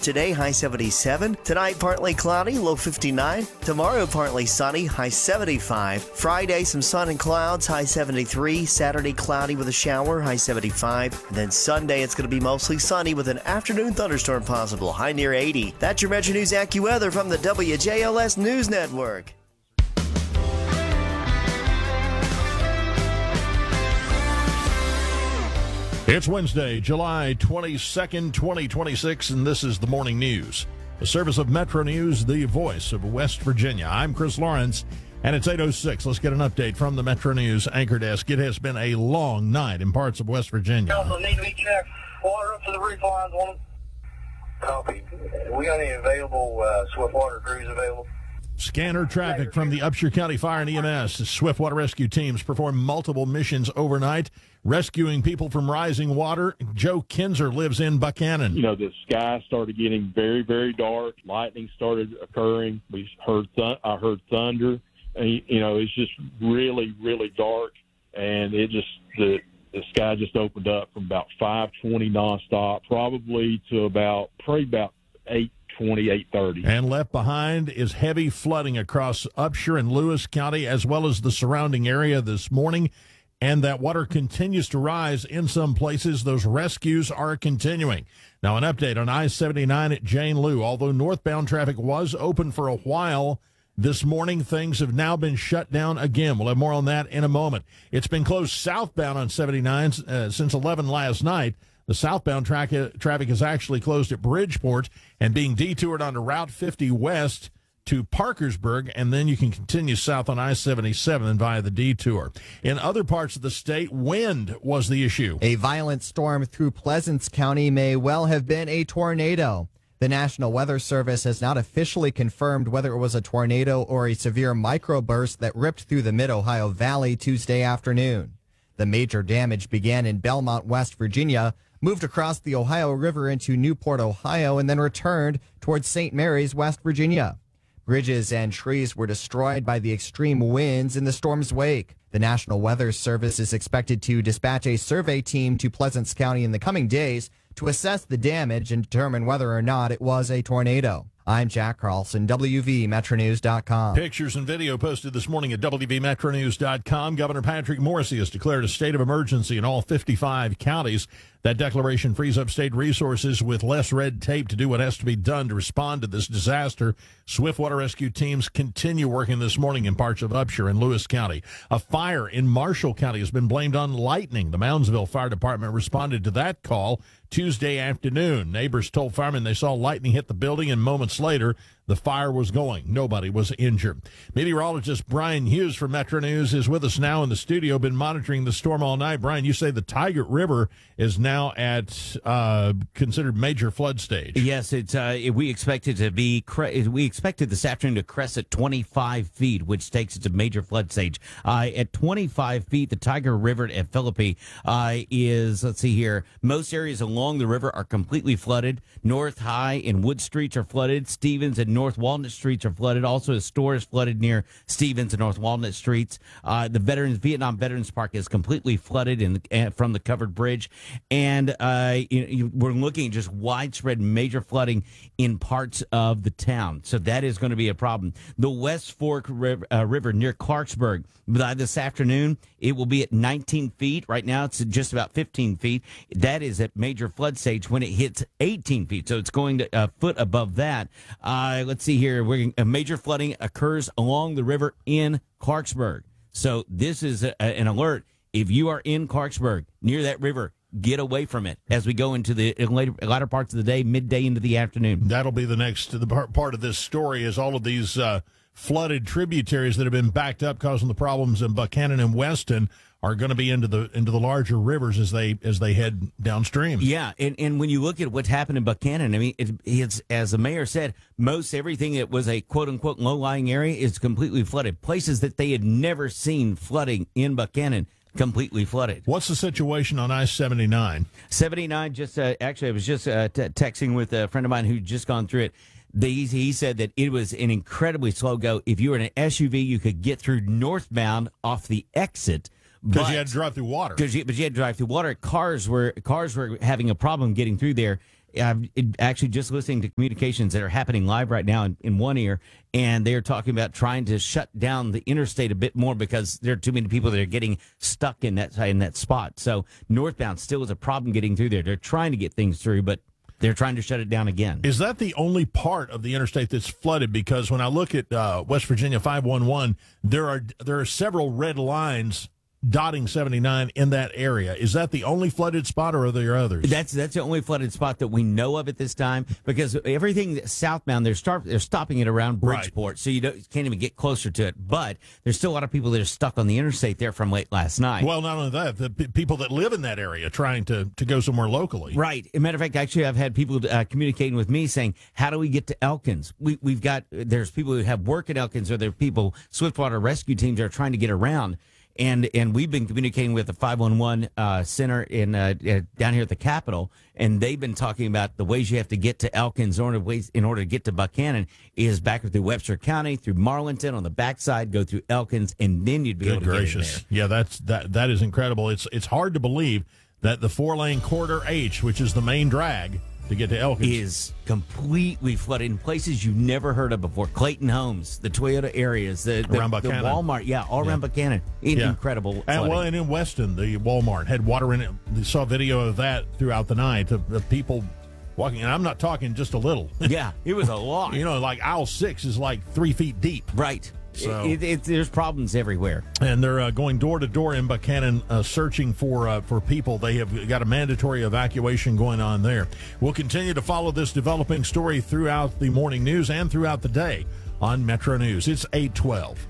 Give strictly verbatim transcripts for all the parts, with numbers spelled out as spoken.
today, high seventy-seven. Tonight, partly cloudy, low fifty-nine. Tomorrow, partly sunny, high seventy-five. Friday, some sun and clouds, high seventy-three. Saturday, cloudy with a shower, high seventy-five. And then Sunday, it's going to be mostly sunny with an afternoon thunderstorm possible, high near eighty. That's your Metro News AccuWeather from the W J L S News Network. It's Wednesday, July twenty-second, twenty twenty-six, and this is the Morning News. The service of Metro News, the voice of West Virginia. I'm Chris Lawrence, and it's eight oh six. Let's get an update from the Metro News anchor desk. It has been a long night in parts of West Virginia. Also need to be checked. Water up to the roof lines on them. Copy. We got any available uh, swift water crews available? Scanner traffic from the Upshur County Fire and E M S. Swift water rescue teams perform multiple missions overnight, rescuing people from rising water. Joe Kinzer lives in Buchanan. You know, the sky started getting very, very dark. Lightning started occurring. We heard, th- I heard thunder. And, you know, it's just really, really dark. And it just, the, the sky just opened up from about five twenty nonstop, probably to about, probably about eight twenty, eight thirty. And left behind is heavy flooding across Upshur and Lewis County, as well as the surrounding area this morning. And that water continues to rise in some places. Those rescues are continuing. Now, an update on I seventy-nine at Jane Lew. Although northbound traffic was open for a while this morning, things have now been shut down again. We'll have more on that in a moment. It's been closed southbound on seventy-nine uh, since eleven last night. The southbound tra- traffic is actually closed at Bridgeport and being detoured onto Route fifty west to Parkersburg, and then you can continue south on I seventy-seven via the detour. In other parts of the state, wind was the issue. A violent storm through Pleasants County may well have been a tornado. The National Weather Service has not officially confirmed whether it was a tornado or a severe microburst that ripped through the Mid-Ohio Valley Tuesday afternoon. The major damage began in Belmont, West Virginia, moved across the Ohio River into Newport, Ohio, and then returned towards Saint Mary's, West Virginia. Bridges and trees were destroyed by the extreme winds in the storm's wake. The National Weather Service is expected to dispatch a survey team to Pleasants County in the coming days to assess the damage and determine whether or not it was a tornado. I'm Jack Carlson, W V Metro News dot com. Pictures and video posted this morning at W V Metro News dot com. Governor Patrick Morrisey has declared a state of emergency in all fifty-five counties. That declaration frees up state resources with less red tape to do what has to be done to respond to this disaster. Swift water rescue teams continue working this morning in parts of Upshur and Lewis County. A fire in Marshall County has been blamed on lightning. The Moundsville Fire Department responded to that call Tuesday afternoon. Neighbors told firemen they saw lightning hit the building, and moments later, the fire was going. Nobody was injured. Meteorologist Brian Hughes from Metro News is with us now in the studio, been monitoring the storm all night. Brian, you say the Tigert River is now at uh, considered major flood stage. Yes, it's. Uh, we expect it to be. Cre- we expected this afternoon to crest at twenty-five feet, which takes it to major flood stage. Uh, at twenty-five feet, the Tigert River at Philippi uh, is. Let's see here. Most areas along the river are completely flooded. North High and Wood Streets are flooded. Stevens and North Walnut Streets are flooded. Also, a store is flooded near Stevens and North Walnut Streets. Uh, the Veterans Vietnam Veterans Park is completely flooded in the, uh, from the covered bridge. And uh, you, you, we're looking at just widespread major flooding in parts of the town. So that is going to be a problem. The West Fork River, uh, River near Clarksburg, by this afternoon, it will be at nineteen feet. Right now, it's at just about fifteen feet. That is at major flood stage when it hits eighteen feet. So it's going to a foot above that. Uh, let's see here. We're, a major flooding occurs along the river in Clarksburg. So this is a, a, an alert. If you are in Clarksburg, near that river, get away from it as we go into the later, latter parts of the day, midday into the afternoon. That'll be the next the part, part of this story is all of these uh, flooded tributaries that have been backed up, causing the problems in Buchanan and Weston, are going to be into the into the larger rivers as they as they head downstream. Yeah, and, and when you look at what's happened in Buchanan, I mean, it, it's as the mayor said, most everything that was a quote unquote low lying area is completely flooded. Places that they had never seen flooding in Buchanan completely flooded. What's the situation on I seventy-nine? seventy-nine, just uh, actually, I was just uh, t- texting with a friend of mine who'd just gone through it. The, he said that it was an incredibly slow go. If you were in an S U V, you could get through northbound off the exit. Because you had to drive through water. Because you, but you had to drive through water. Cars were cars were having a problem getting through there. I'm actually just listening to communications that are happening live right now in, in one ear, and they're talking about trying to shut down the interstate a bit more because there are too many people that are getting stuck in that in that spot. So northbound still is a problem getting through there. They're trying to get things through, but they're trying to shut it down again. Is that the only part of the interstate that's flooded? Because when I look at uh, West Virginia five one one, there are there are several red lines dotting seventy-nine in that area. Is that the only flooded spot, or are there others? That's that's the only flooded spot that we know of at this time, because everything that's southbound, they're start they're stopping it around Bridgeport, right. so you don't, can't even get closer to it. But there's still a lot of people that are stuck on the interstate there from late last night. Well, not only that, the p- people that live in that area trying to, to go somewhere locally. Right. As a matter of fact, actually, I've had people uh, communicating with me saying, how do we get to Elkins? We, we've got, there's people who have work at Elkins, or there are people, Swiftwater rescue teams are trying to get around. And and we've been communicating with the five one one uh, center in uh, uh, down here at the Capitol, and they've been talking about the ways you have to get to Elkins, or ways in order to get to Buchanan is back through Webster County, through Marlinton on the backside, go through Elkins, and then you'd be Good able to gracious. get in there. Yeah, that's that that is incredible. It's it's hard to believe that the four lane corridor H, which is the main drag to get to Elkins, is completely flooded in places you never heard of before. Clayton Homes, the Toyota areas, the, the, around the Buchanan. Walmart, yeah, all Yeah. around Buchanan. In, Yeah. Incredible. And, well, and in Weston, the Walmart had water in it. We saw video of that throughout the night of, of people walking, and I'm not talking just a little. Yeah, it was a lot. You know, like aisle six is like three feet deep. Right. So- It, it, there's problems everywhere. And they're uh, going door to door in Buchanan, uh, searching for uh, for people. They have got a mandatory evacuation going on there. We'll continue to follow this developing story throughout the morning news and throughout the day on Metro News. It's eight twelve.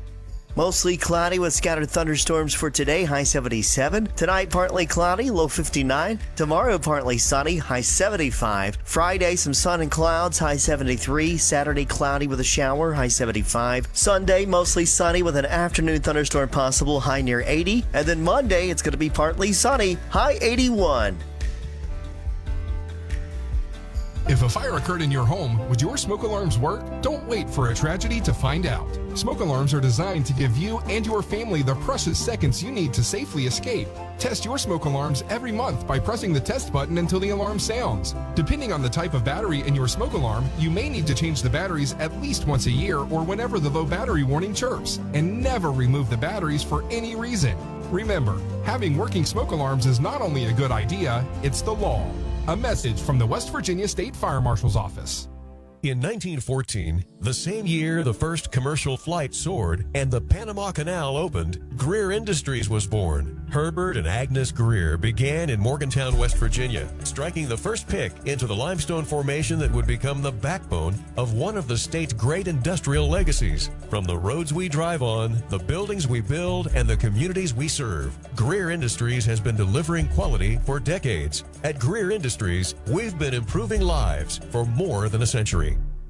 Mostly cloudy with scattered thunderstorms for today, high seventy-seven. Tonight, partly cloudy, low fifty-nine. Tomorrow, partly sunny, high seventy-five. Friday, some sun and clouds, high seventy-three. Saturday, cloudy with a shower, high seventy-five. Sunday, mostly sunny with an afternoon thunderstorm possible, high near eighty. And then Monday, it's going to be partly sunny, high eighty-one. If a fire occurred in your home, would your smoke alarms work? Don't wait for a tragedy to find out. Smoke alarms are designed to give you and your family the precious seconds you need to safely escape. Test your smoke alarms every month by pressing the test button until the alarm sounds. Depending on the type of battery in your smoke alarm, you may need to change the batteries at least once a year or whenever the low battery warning chirps. And never remove the batteries for any reason. Remember, having working smoke alarms is not only a good idea, it's the law. A message from the West Virginia State Fire Marshal's Office. In nineteen fourteen, the same year the first commercial flight soared and the Panama Canal opened, Greer Industries was born. Herbert and Agnes Greer began in Morgantown, West Virginia, striking the first pick into the limestone formation that would become the backbone of one of the state's great industrial legacies. From the roads we drive on, the buildings we build, and the communities we serve, Greer Industries has been delivering quality for decades. At Greer Industries, we've been improving lives for more than a century.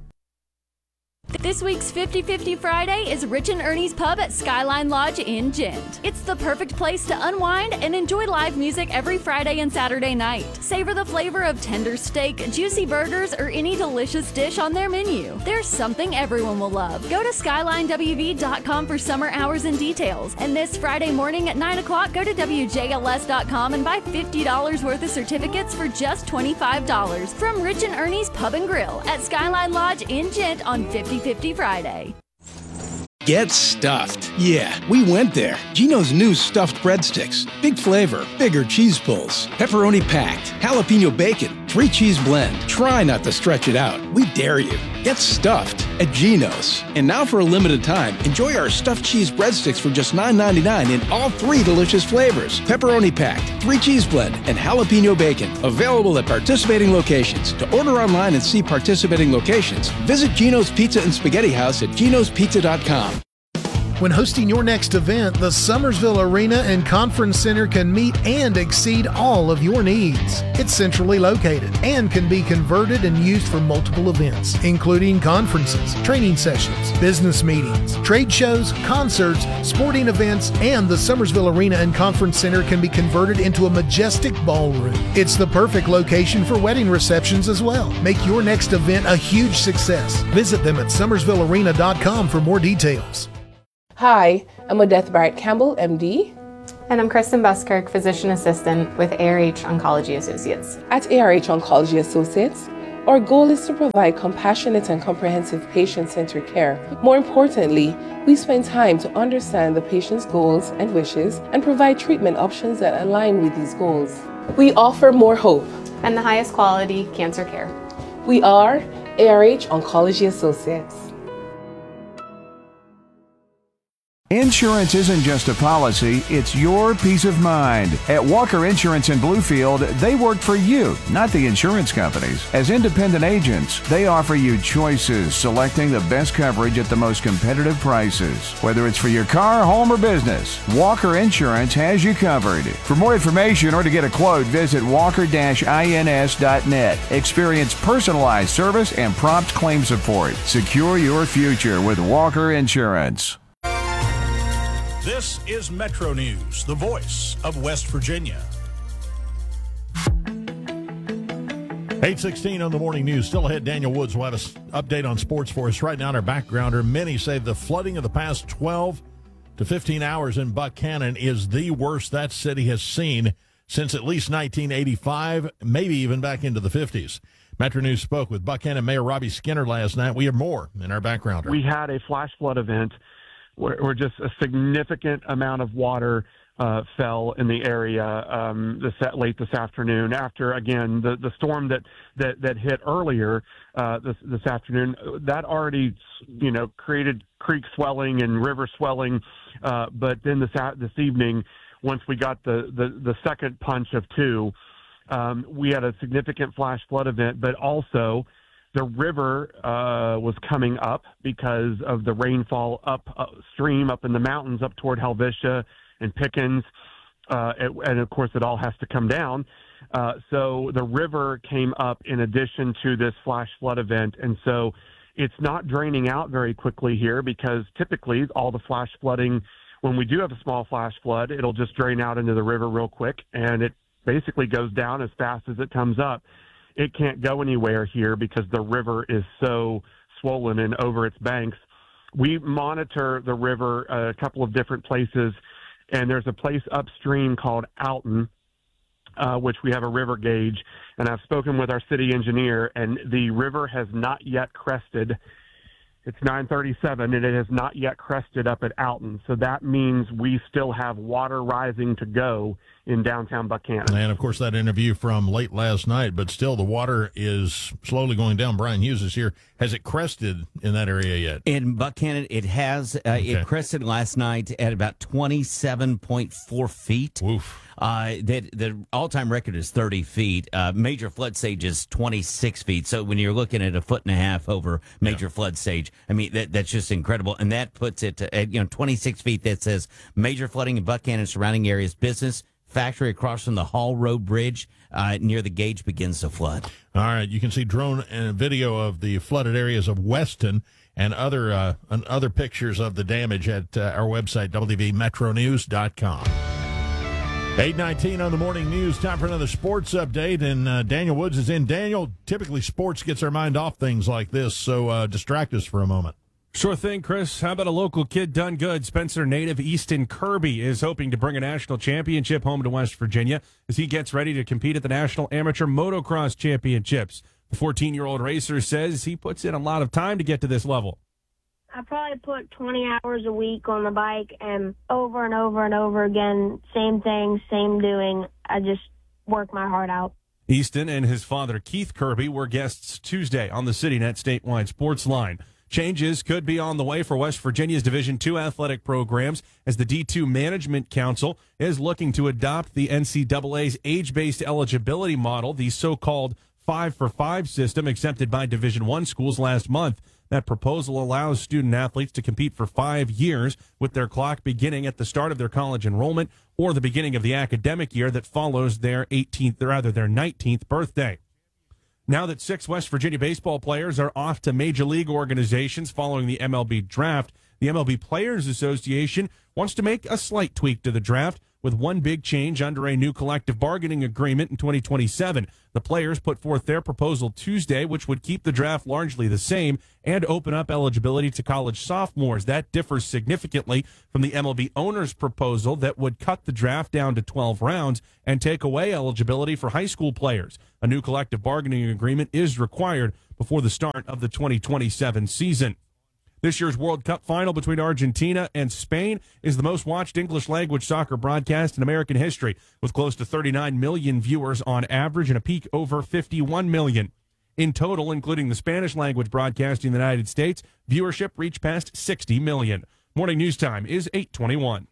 This week's fifty fifty Friday is Rich and Ernie's Pub at Skyline Lodge in Gent. It's the perfect place to unwind and enjoy live music every Friday and Saturday night. Savor the flavor of tender steak, juicy burgers, or any delicious dish on their menu. There's something everyone will love. Go to skyline w v dot com for summer hours and details. And this Friday morning at nine o'clock, go to w j l s dot com and buy fifty dollars worth of certificates for just twenty-five dollars from Rich and Ernie's Pub and Grill at Skyline Lodge in Gent on fifty fifty Friday. Get stuffed. Yeah, we went there. Geno's new stuffed breadsticks. Big flavor, bigger cheese pulls, pepperoni packed, jalapeno bacon, three cheese blend. Try not to stretch it out. We dare you. Get stuffed at Geno's. And now for a limited time, enjoy our stuffed cheese breadsticks for just nine ninety-nine in all three delicious flavors. Pepperoni packed, three cheese blend, and jalapeno bacon. Available at participating locations. To order online and see participating locations, visit Geno's Pizza and Spaghetti House at genos pizza dot com. When hosting your next event, the Summersville Arena and Conference Center can meet and exceed all of your needs. It's centrally located and can be converted and used for multiple events, including conferences, training sessions, business meetings, trade shows, concerts, sporting events, and the Summersville Arena and Conference Center can be converted into a majestic ballroom. It's the perfect location for wedding receptions as well. Make your next event a huge success. Visit them at summersville arena dot com for more details. Hi, I'm Odette Barrett Campbell, M D. And I'm Kristen Buskirk, Physician Assistant with A R H Oncology Associates. At A R H Oncology Associates, our goal is to provide compassionate and comprehensive patient-centered care. More importantly, we spend time to understand the patient's goals and wishes and provide treatment options that align with these goals. We offer more hope and the highest quality cancer care. We are A R H Oncology Associates. Insurance isn't just a policy, it's your peace of mind. At Walker Insurance in Bluefield, they work for you, not the insurance companies. As independent agents, they offer you choices, selecting the best coverage at the most competitive prices. Whether it's for your car, home, or business, Walker Insurance has you covered. For more information or to get a quote, visit walker dash ins dot net. Experience personalized service and prompt claim support. Secure your future with Walker Insurance. This is Metro News, the voice of West Virginia. eight sixteen on the morning news. Still ahead, Daniel Woods will have an update on sports for us. Right now, in our backgrounder, many say the flooding of the past twelve to fifteen hours in Buckhannon is the worst that city has seen since at least nineteen eighty-five, maybe even back into the fifties. Metro News spoke with Buckhannon Mayor Robbie Skinner last night. We have more in our backgrounder. We had a flash flood event where, where just a significant amount of water uh, fell in the area um, this late this afternoon. After again the, the storm that, that, that hit earlier uh, this this afternoon, that already you know created creek swelling and river swelling. Uh, but then this this evening, once we got the, the, the second punch of two, um, we had a significant flash flood event, but also the river uh, was coming up because of the rainfall upstream, up in the mountains, up toward Helvetia and Pickens. Uh, and, and, of course, it all has to come down. Uh, so the river came up in addition to this flash flood event. And so it's not draining out very quickly here because typically all the flash flooding, when we do have a small flash flood, it'll just drain out into the river real quick, and it basically goes down as fast as it comes up. It can't go anywhere here because the river is so swollen and over its banks. We monitor the river a couple of different places, and there's a place upstream called Alton, uh, which we have a river gauge, and I've spoken with our city engineer, and the river has not yet crested. It's nine thirty-seven, and it has not yet crested up at Alton. So that means we still have water rising to go in downtown Buckhannon. And, of course, that interview from late last night, but still the water is slowly going down. Brian Hughes is here. Has it crested in that area yet? In Buckhannon, it has. Uh, okay. It crested last night at about twenty-seven point four feet. Oof. Uh, that the all-time record is thirty feet. Uh, major flood stage is twenty-six feet. So when you're looking at a foot and a half over major yeah. flood stage, I mean that that's just incredible. And that puts it at you know twenty-six feet. That says major flooding in Buckhannon, surrounding areas, business, factory across from the Hall Road Bridge uh, near the gauge begins to flood. All right, you can see drone and video of the flooded areas of Weston and other uh, and other pictures of the damage at uh, our website w v metro news dot com. eight nineteen on the morning news. Time for another sports update, and uh, Daniel Woods is in. Daniel, typically sports gets our mind off things like this, so uh, distract us for a moment. Sure thing, Chris. How about a local kid done good? Spencer native Easton Kirby is hoping to bring a national championship home to West Virginia as he gets ready to compete at the National Amateur Motocross Championships. The fourteen-year-old racer says he puts in a lot of time to get to this level. I probably put twenty hours a week on the bike, and over and over and over again, same thing, same doing. I just work my heart out. Easton and his father, Keith Kirby, were guests Tuesday on the CityNet Statewide Sports Line. Changes could be on the way for West Virginia's Division two athletic programs as the D two Management Council is looking to adopt the N C double A's age-based eligibility model, the so-called five for five system accepted by Division one schools last month. That proposal allows student athletes to compete for five years with their clock beginning at the start of their college enrollment or the beginning of the academic year that follows their eighteenth or rather their nineteenth birthday. Now that six West Virginia baseball players are off to major league organizations following the M L B draft, the M L B Players Association wants to make a slight tweak to the draft. with one big change under a new collective bargaining agreement in twenty twenty-seven. The players put forth their proposal Tuesday, which would keep the draft largely the same and open up eligibility to college sophomores. That differs significantly from the M L B owners' proposal that would cut the draft down to twelve rounds and take away eligibility for high school players. A new collective bargaining agreement is required before the start of the twenty twenty-seven season. This year's World Cup final between Argentina and Spain is the most watched English-language soccer broadcast in American history, with close to thirty-nine million viewers on average and a peak over fifty-one million. In total, including the Spanish-language broadcast in the United States, viewership reached past sixty million. Morning news time is eight twenty-one.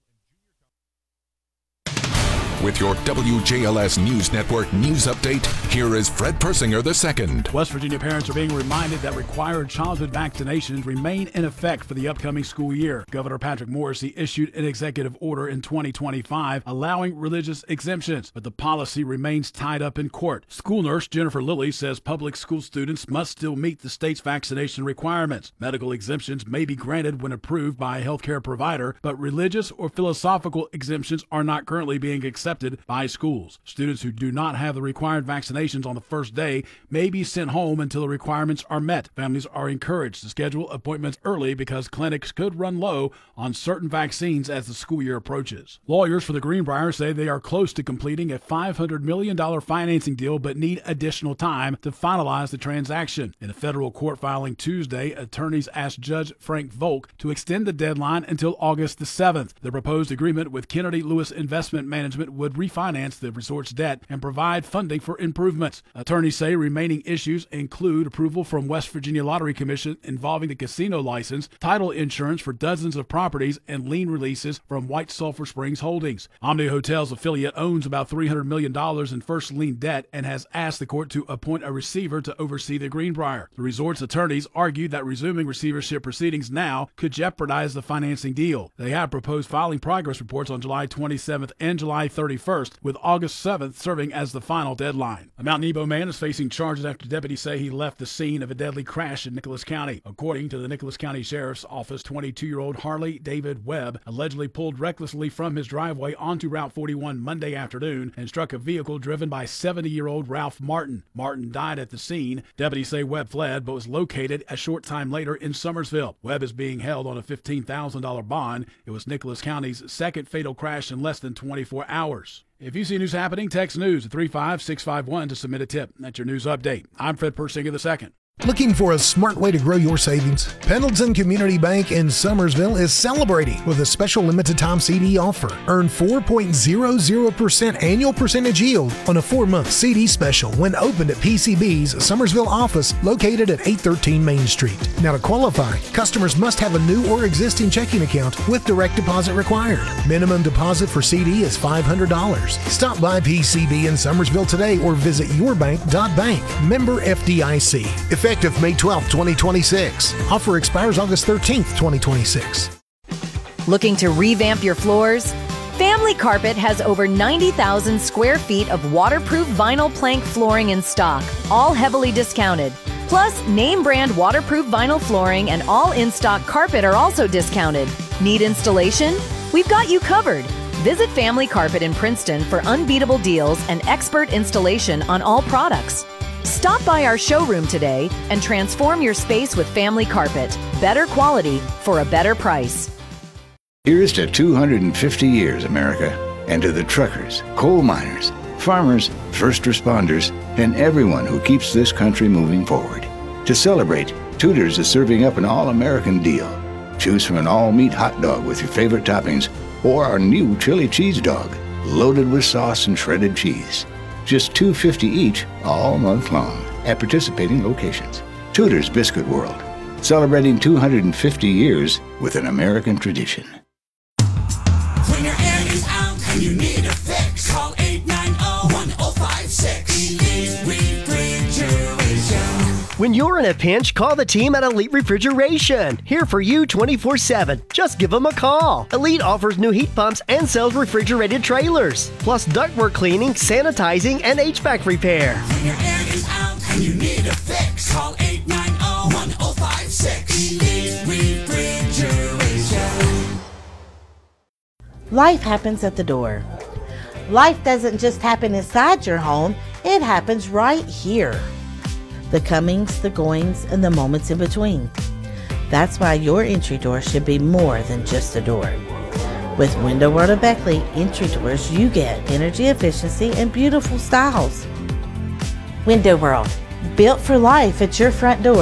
With your W J L S News Network news update, here is Fred Persinger the second. West Virginia parents are being reminded that required childhood vaccinations remain in effect for the upcoming school year. Governor Patrick Morrisey issued an executive order in twenty twenty-five allowing religious exemptions, but the policy remains tied up in court. School nurse Jennifer Lilly says public school students must still meet the state's vaccination requirements. Medical exemptions may be granted when approved by a healthcare provider, but religious or philosophical exemptions are not currently being accepted by schools. Students who do not have the required vaccinations on the first day may be sent home until the requirements are met. Families are encouraged to schedule appointments early because clinics could run low on certain vaccines as the school year approaches. Lawyers for the Greenbrier say they are close to completing a five hundred million dollars financing deal but need additional time to finalize the transaction. In a federal court filing Tuesday, attorneys asked Judge Frank Volk to extend the deadline until August the seventh. The proposed agreement with Kennedy Lewis Investment Management would refinance the resort's debt and provide funding for improvements. Attorneys say remaining issues include approval from West Virginia Lottery Commission involving the casino license, title insurance for dozens of properties, and lien releases from White Sulphur Springs Holdings. Omni Hotels affiliate owns about three hundred million dollars in first lien debt and has asked the court to appoint a receiver to oversee the Greenbrier. The resort's attorneys argued that resuming receivership proceedings now could jeopardize the financing deal. They have proposed filing progress reports on July twenty-seventh and July thirty-first, with August seventh serving as the final deadline. A Mount Nebo man is facing charges after deputies say he left the scene of a deadly crash in Nicholas County. According to the Nicholas County Sheriff's Office, twenty-two-year-old Harley David Webb allegedly pulled recklessly from his driveway onto Route forty-one Monday afternoon and struck a vehicle driven by seventy-year-old Ralph Martin. Martin died at the scene. Deputies say Webb fled but was located a short time later in Summersville. Webb is being held on a fifteen thousand dollars bond. It was Nicholas County's second fatal crash in less than twenty-four hours. If you see news happening, text news at three five six five one to submit a tip. That's your news update. I'm Fred Persinger the second. Looking for a smart way to grow your savings? Pendleton Community Bank in Summersville is celebrating with a special limited time C D offer. Earn four point zero zero percent annual percentage yield on a four-month C D special when opened at P C B's Summersville office located at eight thirteen Main Street. Now to qualify, customers must have a new or existing checking account with direct deposit required. Minimum deposit for C D is five hundred dollars. Stop by P C B in Summersville today or visit your bank dot bank. Member F D I C. Effective May twelfth, twenty twenty-six. Offer expires August thirteenth, twenty twenty-six. Looking to revamp your floors? Family Carpet has over ninety thousand square feet of waterproof vinyl plank flooring in stock, all heavily discounted. Plus, name brand waterproof vinyl flooring and all in-stock carpet are also discounted. Need installation? We've got you covered. Visit Family Carpet in Princeton for unbeatable deals and expert installation on all products. Stop by our showroom today and transform your space with Family Carpet. Better quality for a better price. Here's to two hundred fifty years, America, and to the truckers, coal miners, farmers, first responders, and everyone who keeps this country moving forward. To celebrate, Tudor's is serving up an all-American deal. Choose from an all-meat hot dog with your favorite toppings or our new chili cheese dog, loaded with sauce and shredded cheese. Just two dollars and fifty cents each all month long at participating locations. Tudor's Biscuit World, celebrating two hundred fifty years with an American tradition. When your air is out and you need a fix, call eight nine zero, one zero five six. Elite Refrigeration. When you're in a pinch, call the team at Elite Refrigeration. Here for you twenty-four seven. Just give them a call. Elite offers new heat pumps and sells refrigerated trailers, plus ductwork cleaning, sanitizing, and H V A C repair. When your air is out and you need a fix, call eight nine zero, one zero five six. Elite Refrigeration. Life happens at the door. Life doesn't just happen inside your home, it happens right here. The comings, the goings, and the moments in between. That's why your entry door should be more than just a door. With Window World of Beckley entry doors, you get energy efficiency and beautiful styles. Window World, built for life at your front door.